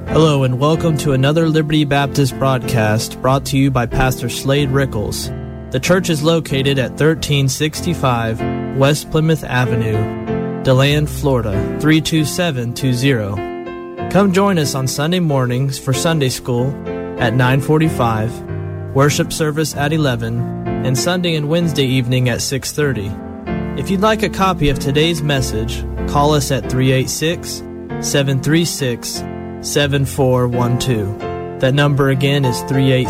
Hello and welcome to another Liberty Baptist broadcast brought to you by Pastor Slade Rickles. The church is located at 1365 West Plymouth Avenue, DeLand, Florida 32720. Come join us on Sunday mornings for Sunday school at 9:45, worship service at 11, and Sunday and Wednesday evening at 6:30. If you'd like a copy of today's message, call us at 386-736-7412. That number again is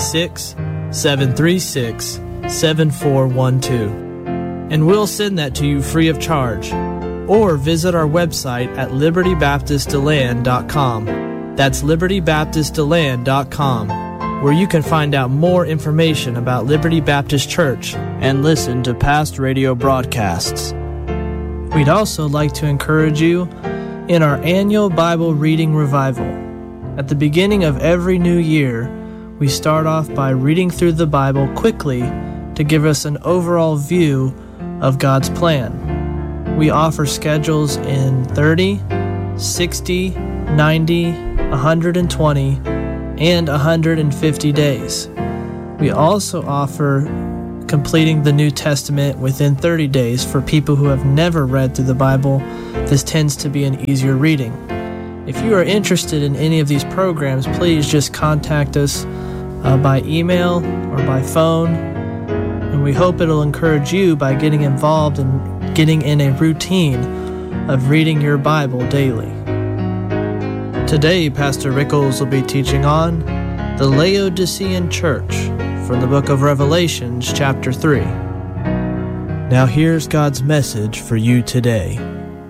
386-736-7412. And we'll send that to you free of charge. Or visit our website at libertybaptistdeland.com. That's libertybaptistdeland.com, where you can find out more information about Liberty Baptist Church and listen to past radio broadcasts. We'd also like to encourage you in our annual Bible reading revival. At the beginning of every new year, we start off by reading through the Bible quickly to give us an overall view of God's plan. We offer schedules in 30, 60, 90, 120, and 150 days. We also offer completing the New Testament within 30 days for people who have never read through the Bible. This tends to be an easier reading. If you are interested in any of these programs, please just contact us by email or by phone, and we hope it'll encourage you by getting involved and getting in a routine of reading your Bible daily. Today, Pastor Rickles will be teaching on the Laodicean Church from the book of Revelations, chapter 3. Now here's God's message for you today.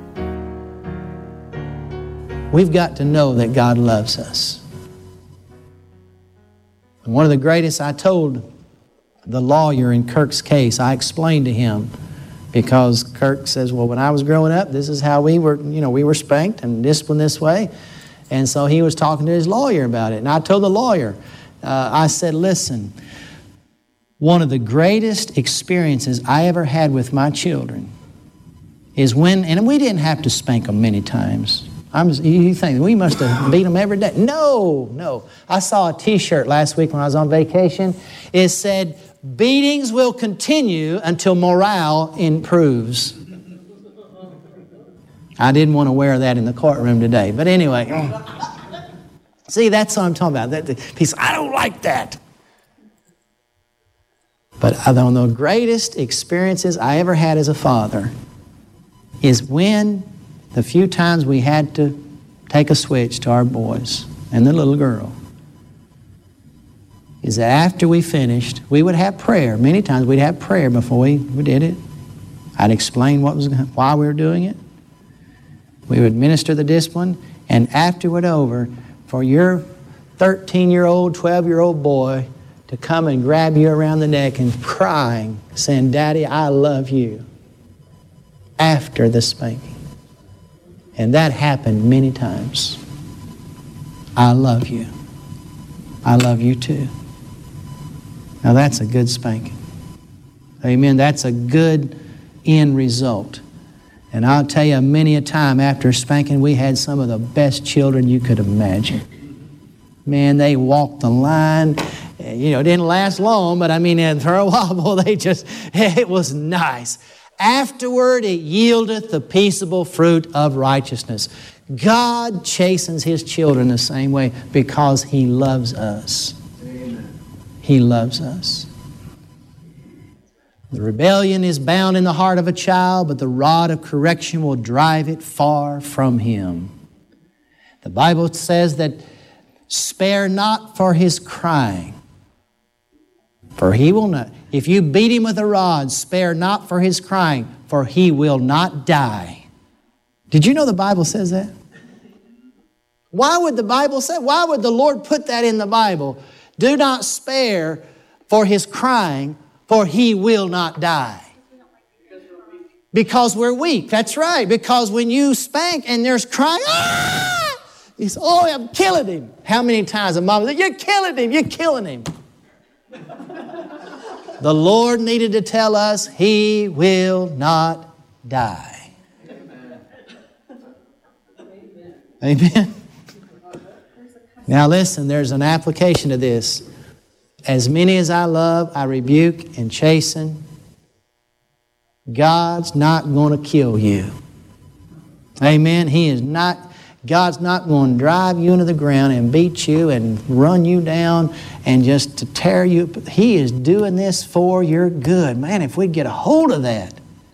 We've got to know that God loves us. And one of the greatest, I told the lawyer in Kirk's case, I explained to him, because Kirk says, well, when I was growing up, this is how we were, we were spanked and disciplined this way. And so he was talking to his lawyer about it. And I told the lawyer, I said, listen, one of the greatest experiences I ever had with my children is when, and we didn't have to spank them many times. You think we must have beat them every day. No. I saw a T-shirt last week when I was on vacation. It said, beatings will continue until morale improves. I didn't want to wear that in the courtroom today. But anyway, see, that's what I'm talking about. He said, I don't like that. But one of the greatest experiences I ever had as a father is when the few times we had to take a switch to our boys and the little girl, is that after we finished, we would have prayer. Many times we'd have prayer before we did it. I'd explain why we were doing it. We would minister the discipline, and after it over, for your 13-year-old, 12-year-old boy to come and grab you around the neck and crying, saying, Daddy, I love you, after the spanking. And that happened many times. I love you. I love you too. Now that's a good spanking. Amen. That's a good end result. And I'll tell you, many a time after spanking, we had some of the best children you could imagine. Man, they walked the line. It didn't last long, but for a while, boy, it was nice. Afterward, it yieldeth the peaceable fruit of righteousness. God chastens His children the same way because He loves us. Amen. He loves us. The rebellion is bound in the heart of a child, but the rod of correction will drive it far from him. The Bible says that spare not for his crying, for he will not. If you beat him with a rod, spare not for his crying, for he will not die. Did you know the Bible says that? Why would the Bible say? Why would the Lord put that in the Bible? Do not spare for his crying, for he will not die. Because we're weak. That's right. Because when you spank and there's crying, he says, oh, I'm killing him. How many times a mom said, you're killing him, you're killing him. The Lord needed to tell us he will not die. Amen. Amen. Now listen, there's an application to this. As many as I love, I rebuke and chasten. God's not going to kill you. Amen. God's not going to drive you into the ground and beat you and run you down and just to tear you. He is doing this for your good. Man, if we'd get a hold of that.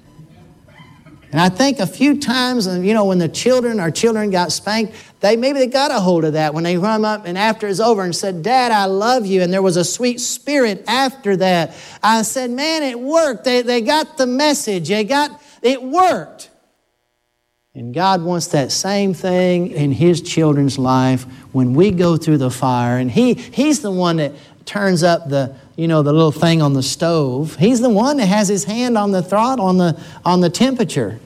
And I think a few times, when our children got spanked, they got a hold of that when they run up and after it's over and said, Dad, I love you. And there was a sweet spirit after that. I said, man, it worked. They got the message. It worked. And God wants that same thing in His children's life when we go through the fire. And He's the one that turns up the little thing on the stove. He's the one that has His hand on the throttle, on the temperature.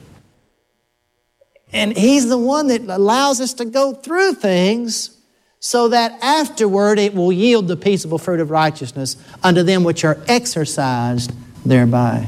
And He's the one that allows us to go through things so that afterward it will yield the peaceable fruit of righteousness unto them which are exercised thereby.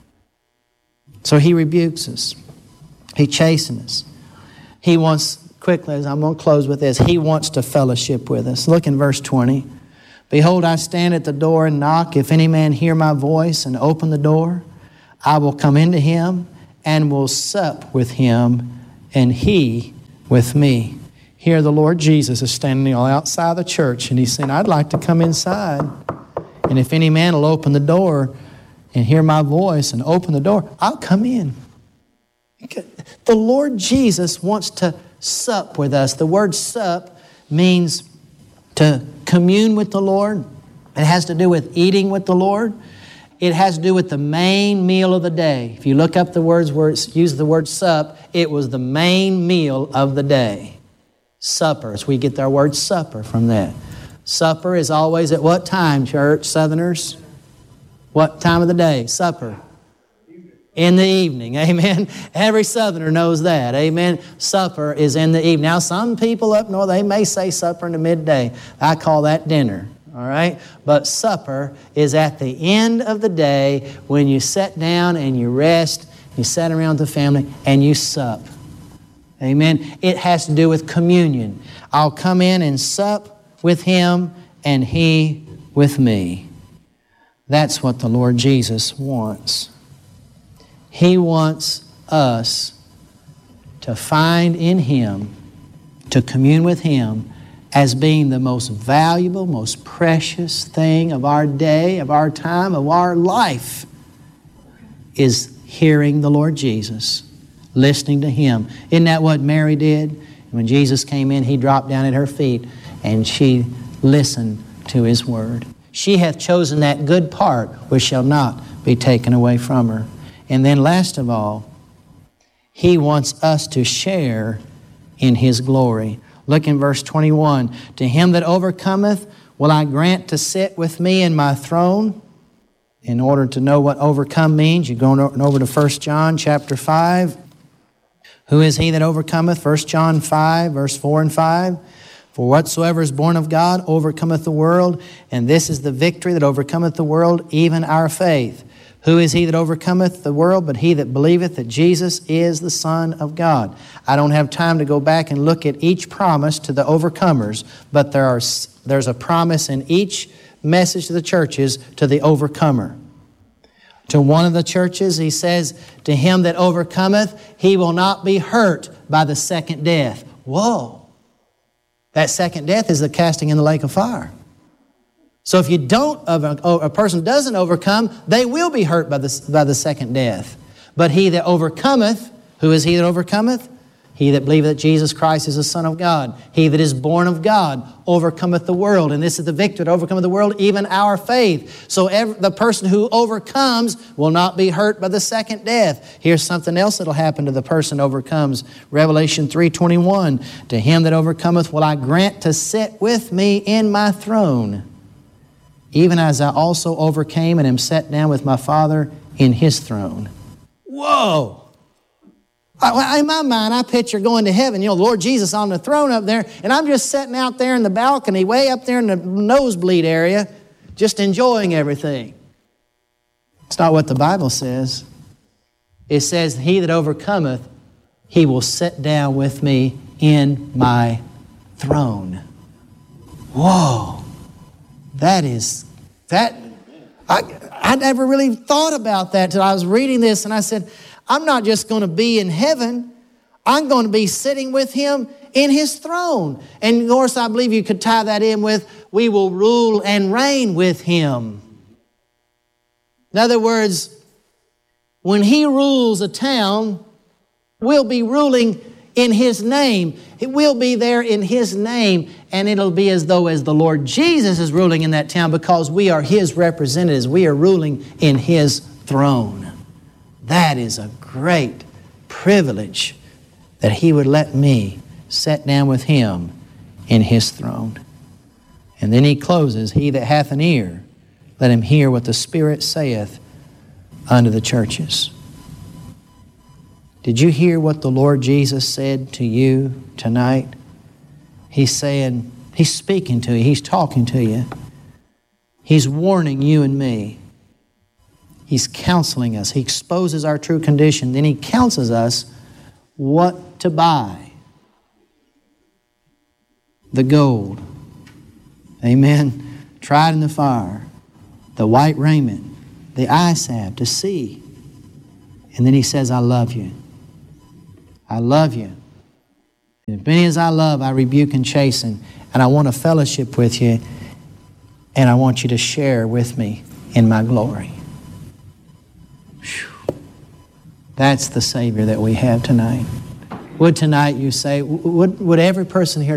So He rebukes us. He chastens us. He wants, quickly, as I'm going to close with this, He wants to fellowship with us. Look in verse 20. Behold, I stand at the door and knock. If any man hear my voice and open the door, I will come into him and will sup with him and he with me. Here the Lord Jesus is standing outside the church and He's saying, I'd like to come inside. And if any man will open the door and hear my voice and open the door, I'll come in. The Lord Jesus wants to sup with us. The word sup means to commune with the Lord. It has to do with eating with the Lord. It has to do with the main meal of the day. If you look up the words where it's used the word sup, it was the main meal of the day. Supper. So we get our word supper from that. Supper is always at what time, church, Southerners? What time of the day? Supper. In the evening, amen. Every Southerner knows that, amen. Supper is in the evening. Now, some people up north, they may say supper in the midday. I call that dinner, all right? But supper is at the end of the day when you sit down and you rest, you sit around the family, and you sup, amen. It has to do with communion. I'll come in and sup with Him and He with me. That's what the Lord Jesus wants. He wants us to find in Him, to commune with Him as being the most valuable, most precious thing of our day, of our time, of our life, is hearing the Lord Jesus, listening to Him. Isn't that what Mary did? When Jesus came in, He dropped down at her feet and she listened to His word. She hath chosen that good part which shall not be taken away from her. And then last of all, He wants us to share in His glory. Look in verse 21. To him that overcometh will I grant to sit with me in my throne. In order to know what overcome means, you're going over to 1 John chapter 5. Who is he that overcometh? 1 John 5, verse 4 and 5. For whatsoever is born of God overcometh the world, and this is the victory that overcometh the world, even our faith. Who is he that overcometh the world but he that believeth that Jesus is the Son of God? I don't have time to go back and look at each promise to the overcomers, but there's a promise in each message to the churches to the overcomer. To one of the churches, He says, to him that overcometh, he will not be hurt by the second death. Whoa! That second death is the casting in the lake of fire. So if a person doesn't overcome, they will be hurt by the second death. But he that overcometh, who is he that overcometh? He that believeth that Jesus Christ is the Son of God. He that is born of God overcometh the world. And this is the victory that overcometh the world, even our faith. So the person who overcomes will not be hurt by the second death. Here's something else that will happen to the person who overcomes. Revelation 3:21. To him that overcometh will I grant to sit with me in my throne, even as I also overcame and am set down with my Father in His throne. Whoa! In my mind, I picture going to heaven, Lord Jesus on the throne up there, and I'm just sitting out there in the balcony, way up there in the nosebleed area, just enjoying everything. It's not what the Bible says. It says, he that overcometh, he will sit down with me in my throne. Whoa. I never really thought about that till I was reading this, and I said, I'm not just going to be in heaven. I'm going to be sitting with Him in His throne. And of course, I believe you could tie that in with, we will rule and reign with Him. In other words, when He rules a town, we'll be ruling in His name. It will be there in His name, and it'll be as though as the Lord Jesus is ruling in that town, because we are His representatives. We are ruling in His throne. That is a great privilege that He would let me sit down with Him in His throne. And then He closes, he that hath an ear, let him hear what the Spirit saith unto the churches. Did you hear what the Lord Jesus said to you tonight? He's saying, He's speaking to you, He's talking to you. He's warning you and me. He's counseling us. He exposes our true condition. Then He counsels us what to buy. The gold. Amen. Tried in the fire. The white raiment. The eye salve to see. And then He says, I love you. I love you. And as many as I love, I rebuke and chasten. And I want to fellowship with you. And I want you to share with me in my glory. Whew. That's the Savior that we have tonight. Would tonight you say, would every person here